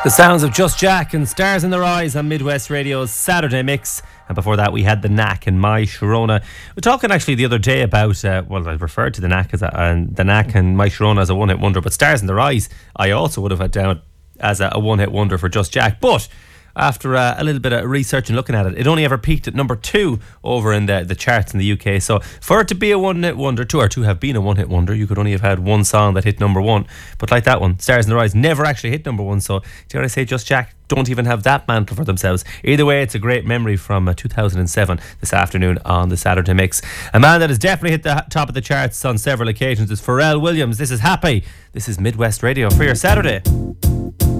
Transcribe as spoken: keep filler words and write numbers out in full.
The sounds of Just Jack and Stars in Their Eyes on Midwest Radio's Saturday Mix. And before that, we had The Knack and My Sharona. We were talking actually the other day about, uh, well, I referred to The Knack as a, and The Knack and My Sharona as a one-hit wonder, but Stars in Their Eyes, I also would have had down as a, a one-hit wonder for Just Jack. But after uh, a little bit of research and looking at it, it only ever peaked at number two over in the, the charts in the U K. So for it to be a one-hit wonder, to, or to have been a one-hit wonder, you could only have had one song that hit number one. But like that one, Stars in Their Eyes never actually hit number one. So dare I say, Just Jack don't even have that mantle for themselves. Either way, it's a great memory from uh, two thousand seven this afternoon on the Saturday Mix. A man that has definitely hit the top of the charts on several occasions is Pharrell Williams. This is Happy. This is Midwest Radio for your Saturday.